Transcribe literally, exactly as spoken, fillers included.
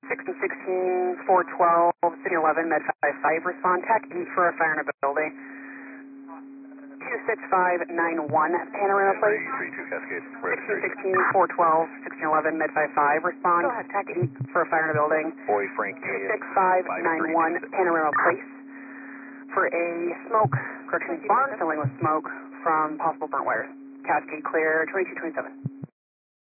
sixteen sixteen, four twelve, City eleven, Med five five, respond TAC eight for a fire in a building. two six five nine one, Panorama Place. three two Cascade. sixteen sixteen, four twelve, sixteen eleven, Med five five, respond TAC eight for a fire in a building. Boy Frank. two six five nine one, Panorama Place. For a smoke, correction, barn filling with smoke from possible burnt wires. Cascade clear, twenty-two twenty-seven.